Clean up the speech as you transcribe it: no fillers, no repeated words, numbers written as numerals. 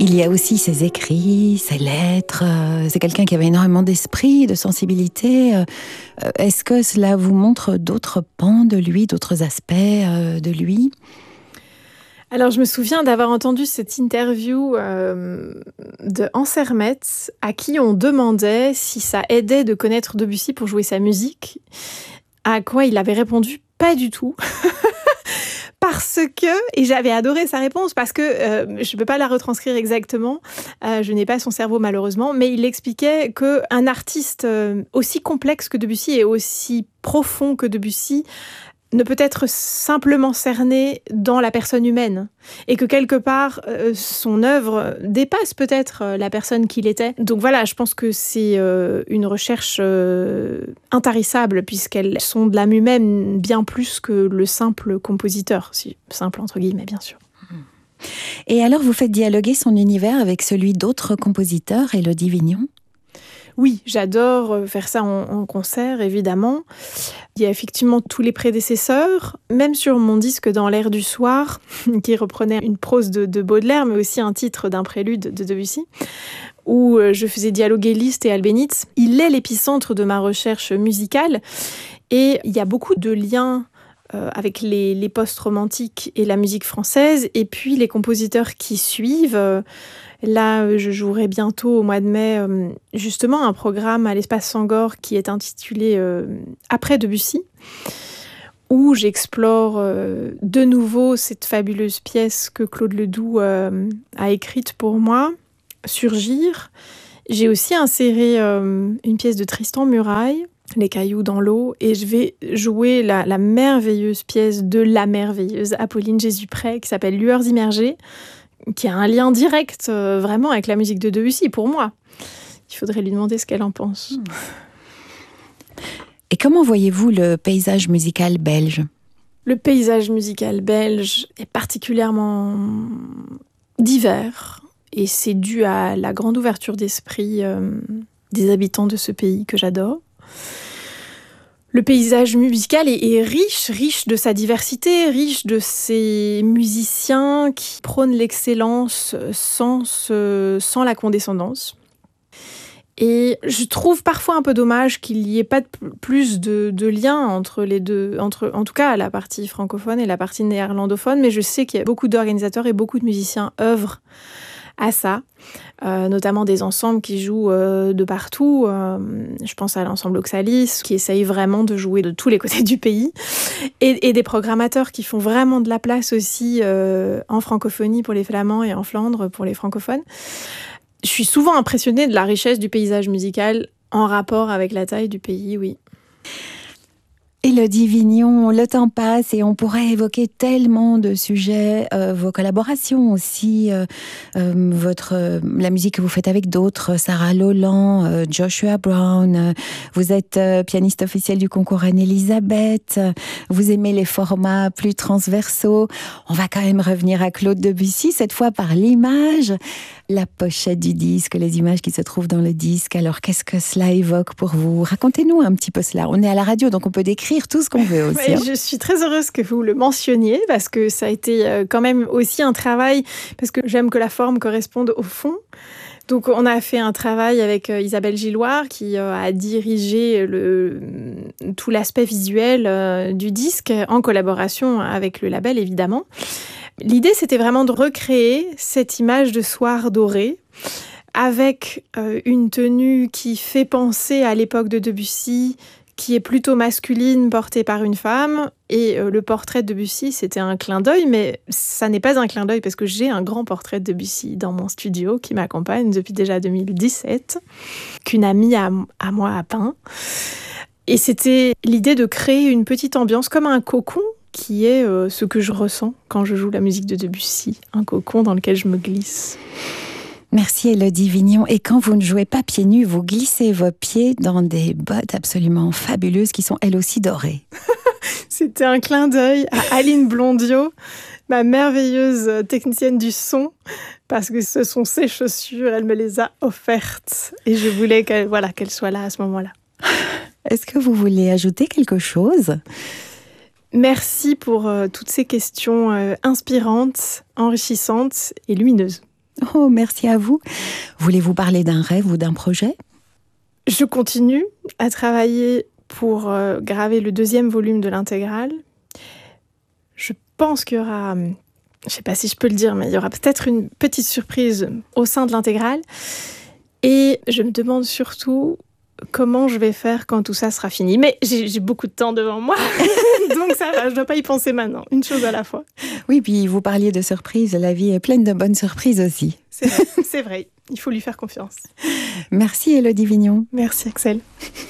Il y a aussi ses écrits, ses lettres. C'est quelqu'un qui avait énormément d'esprit, de sensibilité. Est-ce que cela vous montre d'autres pans de lui, d'autres aspects de lui ? Alors, je me souviens d'avoir entendu cette interview de Hans Hermetz, à qui on demandait si ça aidait de connaître Debussy pour jouer sa musique, à quoi il avait répondu « pas du tout ». Parce que, et j'avais adoré sa réponse, parce que je ne peux pas la retranscrire exactement, je n'ai pas son cerveau malheureusement, mais il expliquait qu'un artiste aussi complexe que Debussy et aussi profond que Debussy ne peut être simplement cerné dans la personne humaine, et que quelque part, son œuvre dépasse peut-être la personne qu'il était. Donc voilà, je pense que c'est une recherche intarissable, puisqu'elle sonde l'âme humaine bien plus que le simple compositeur, si simple entre guillemets bien sûr. Et alors vous faites dialoguer son univers avec celui d'autres compositeurs, Élodie Vignon ? Oui, j'adore faire ça en concert, évidemment. Il y a effectivement tous les prédécesseurs, même sur mon disque Dans l'air du soir, qui reprenait une prose de Baudelaire, mais aussi un titre d'un prélude de Debussy, où je faisais dialoguer Liszt et Albéniz. Il est l'épicentre de ma recherche musicale, et il y a beaucoup de liens avec les post-romantiques et la musique française, et puis les compositeurs qui suivent. Là, je jouerai bientôt, au mois de mai, justement un programme à l'Espace Sangor qui est intitulé « Après Debussy », où j'explore de nouveau cette fabuleuse pièce que Claude Ledoux a écrite pour moi, « Surgir ». J'ai aussi inséré une pièce de Tristan Muraille, « Les cailloux dans l'eau », et je vais jouer la merveilleuse pièce de la merveilleuse Apolline Jésuprès qui s'appelle « Lueurs immergées », qui a un lien direct vraiment avec la musique de Debussy, pour moi. Il faudrait lui demander ce qu'elle en pense. Et comment voyez-vous le paysage musical belge ? Le paysage musical belge est particulièrement divers, et c'est dû à la grande ouverture d'esprit des habitants de ce pays que j'adore. Le paysage musical est riche de sa diversité, riche de ses musiciens qui prônent l'excellence sans la condescendance. Et je trouve parfois un peu dommage qu'il n'y ait pas plus de lien entre les deux, en tout cas la partie francophone et la partie néerlandophone, mais je sais qu'il y a beaucoup d'organisateurs et beaucoup de musiciens œuvrent à ça, notamment des ensembles qui jouent de partout. Je pense à l'ensemble Oxalis, qui essaye vraiment de jouer de tous les côtés du pays, et des programmateurs qui font vraiment de la place aussi en francophonie pour les Flamands et en Flandre pour les francophones. Je suis souvent impressionnée de la richesse du paysage musical en rapport avec la taille du pays, oui. Élodie Vignon, le temps passe et on pourrait évoquer tellement de sujets, vos collaborations aussi, la musique que vous faites avec d'autres, Sarah Lolland, Joshua Brown, vous êtes pianiste officiel du concours Anne-Elisabeth, vous aimez les formats plus transversaux. On va quand même revenir à Claude Debussy, cette fois par l'image, la pochette du disque, les images qui se trouvent dans le disque. Alors qu'est-ce que cela évoque pour vous ? Racontez-nous un petit peu cela. On est à la radio, donc on peut décrire tout ce qu'on veut aussi. Ouais, je suis très heureuse que vous le mentionniez, parce que ça a été quand même aussi un travail, parce que j'aime que la forme corresponde au fond. Donc on a fait un travail avec Isabelle Gilloire qui a dirigé tout l'aspect visuel du disque, en collaboration avec le label évidemment. L'idée, c'était vraiment de recréer cette image de soir doré, avec une tenue qui fait penser à l'époque de Debussy, qui est plutôt masculine, portée par une femme. Et le portrait de Debussy, c'était un clin d'œil, mais ça n'est pas un clin d'œil, parce que j'ai un grand portrait de Debussy dans mon studio, qui m'accompagne depuis déjà 2017, qu'une amie à moi a peint. Et c'était l'idée de créer une petite ambiance, comme un cocon, qui est ce que je ressens quand je joue la musique de Debussy. Un cocon dans lequel je me glisse. Merci Élodie Vignon. Et quand vous ne jouez pas pieds nus, vous glissez vos pieds dans des bottes absolument fabuleuses qui sont elles aussi dorées. C'était un clin d'œil à Aline Blondiot, ma merveilleuse technicienne du son, parce que ce sont ses chaussures, elle me les a offertes. Et je voulais qu'elle soit là à ce moment-là. Est-ce que vous voulez ajouter quelque chose ? Merci pour toutes ces questions inspirantes, enrichissantes et lumineuses. Oh, merci à vous. Voulez-vous parler d'un rêve ou d'un projet? Je continue à travailler pour graver le 2e volume de l'intégrale. Je pense qu'il y aura, je ne sais pas si je peux le dire, mais il y aura peut-être une petite surprise au sein de l'intégrale. Et je me demande surtout comment je vais faire quand tout ça sera fini. Mais j'ai beaucoup de temps devant moi, donc ça va, je ne dois pas y penser maintenant, une chose à la fois. Oui, puis vous parliez de surprises, la vie est pleine de bonnes surprises aussi. C'est vrai, il faut lui faire confiance. Merci Élodie Vignon. Merci Axel.